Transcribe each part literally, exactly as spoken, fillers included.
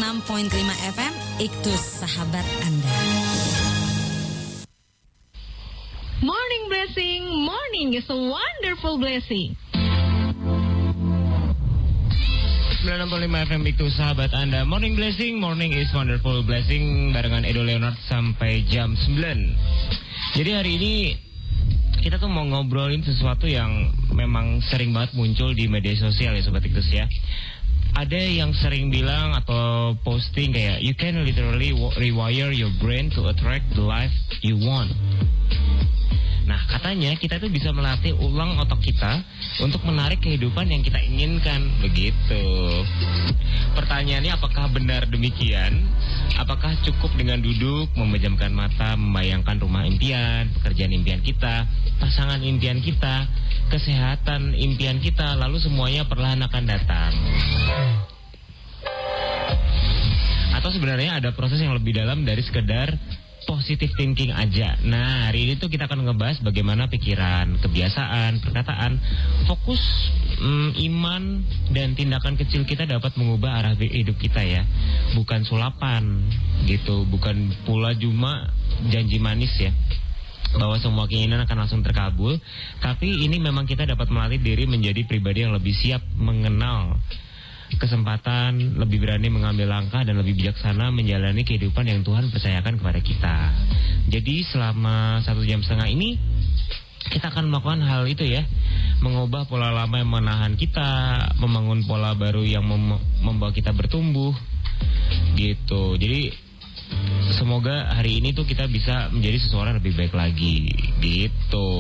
enam koma lima F M, Iktus Sahabat Anda. Morning blessing, morning is a wonderful blessing. sembilan enam lima F M itu sahabat Anda. Morning blessing, morning is wonderful blessing barengan Edo Leonard sampai jam sembilan. Jadi hari ini kita tuh mau ngobrolin sesuatu yang memang sering banget muncul di media sosial ya Sobat Iktus ya. Ada yang sering bilang atau posting kayak you can literally rewire your brain to attract the life you want. Nah, katanya kita tuh bisa melatih ulang otak kita untuk menarik kehidupan yang kita inginkan, begitu. Pertanyaannya, apakah benar demikian? Apakah cukup dengan duduk, memejamkan mata, membayangkan rumah impian, pekerjaan impian kita, pasangan impian kita, kesehatan impian kita, lalu semuanya perlahan akan datang? Atau sebenarnya ada proses yang lebih dalam dari sekedar positive thinking aja. Nah, hari ini tuh kita akan ngebahas bagaimana pikiran, kebiasaan, perkataan, fokus, mm, iman, dan tindakan kecil kita dapat mengubah arah hidup kita ya. Bukan sulapan gitu, bukan pula cuma janji manis ya, bahwa semua keinginan akan langsung terkabul. Tapi ini memang kita dapat melatih diri menjadi pribadi yang lebih siap mengenal kesempatan, lebih berani mengambil langkah, dan lebih bijaksana menjalani kehidupan yang Tuhan percayakan kepada kita. Jadi selama satu jam setengah ini kita akan melakukan hal itu ya, mengubah pola lama yang menahan kita, membangun pola baru yang mem- membawa kita bertumbuh gitu. Jadi semoga hari ini tuh kita bisa menjadi seseorang lebih baik lagi gitu.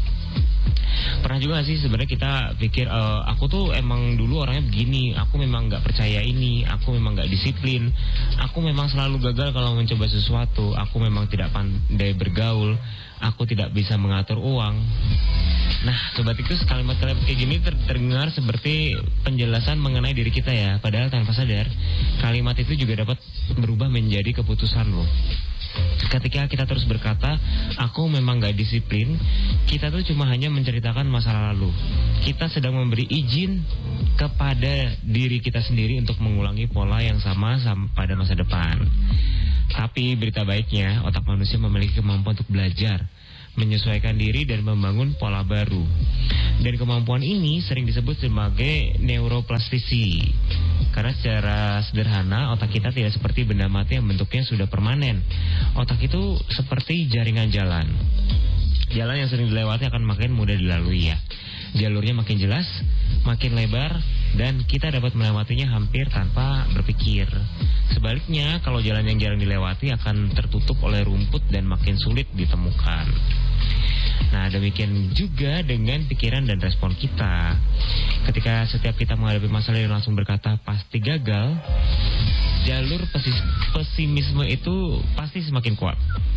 Pernah juga gak sih sebenarnya kita pikir e, aku tuh emang dulu orangnya begini, aku memang gak percaya ini, aku memang gak disiplin, aku memang selalu gagal kalau mencoba sesuatu, aku memang tidak pandai bergaul, aku tidak bisa mengatur uang. Nah, Sobat Iktus, kalimat-kalimat kayak gini ter- terdengar seperti penjelasan mengenai diri kita ya. Padahal tanpa sadar, kalimat itu juga dapat berubah menjadi keputusan loh. Ketika kita terus berkata, aku memang gak disiplin, kita tuh cuma hanya menceritakan masa lalu. Kita sedang memberi izin kepada diri kita sendiri untuk mengulangi pola yang sama pada masa depan. Tapi berita baiknya, otak manusia memiliki kemampuan untuk belajar, menyesuaikan diri dan membangun pola baru. Dan kemampuan ini sering disebut sebagai neuroplastisi. Karena secara sederhana, otak kita tidak seperti benda mati yang bentuknya sudah permanen. Otak itu seperti jaringan jalan. Jalan yang sering dilewati akan makin mudah dilalui ya. Jalurnya makin jelas, makin lebar, dan kita dapat melewatinya hampir tanpa berpikir. Sebaliknya, kalau jalan yang jarang dilewati akan tertutup oleh rumput dan makin sulit ditemukan. Nah, demikian juga dengan pikiran dan respon kita. Ketika setiap kita menghadapi masalah dan langsung berkata pasti gagal, jalur pesis- pesimisme itu pasti semakin kuat.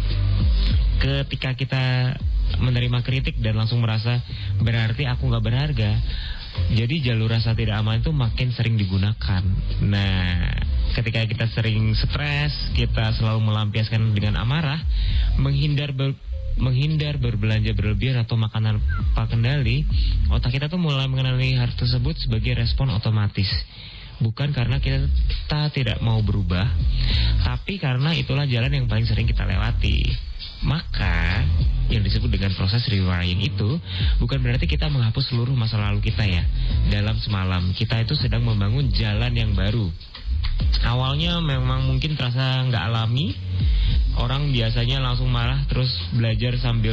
Ketika kita menerima kritik dan langsung merasa berarti aku gak berharga, jadi jalur rasa tidak aman itu makin sering digunakan. Nah, ketika kita sering stres, kita selalu melampiaskan dengan amarah, menghindar ber, menghindar berbelanja berlebihan atau makanan tanpa kendali, otak kita tuh mulai mengenali hal tersebut sebagai respon otomatis. Bukan karena kita, kita tidak mau berubah, tapi karena itulah jalan yang paling sering kita lewati. Maka yang disebut dengan proses rewiring itu bukan berarti kita menghapus seluruh masa lalu kita ya. Dalam semalam kita itu sedang membangun jalan yang baru. Awalnya memang mungkin terasa nggak alami. Orang biasanya langsung marah terus belajar sambil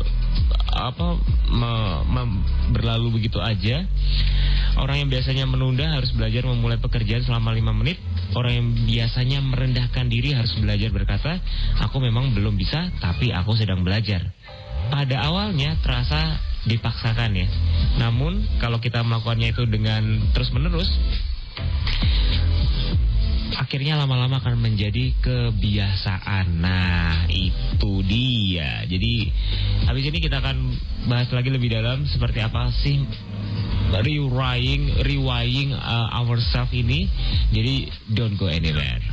apa me, me, berlalu begitu aja. Orang yang biasanya menunda harus belajar memulai pekerjaan selama lima menit. Orang yang biasanya merendahkan diri harus belajar berkata, aku memang belum bisa, tapi aku sedang belajar. Pada awalnya terasa dipaksakan ya. Namun kalau kita melakukannya itu dengan terus-menerus, akhirnya lama-lama akan menjadi kebiasaan. Nah, itu dia. Jadi habis ini kita akan bahas lagi lebih dalam seperti apa sih rewiring rewiring uh, ourselves ini. Jadi don't go anywhere.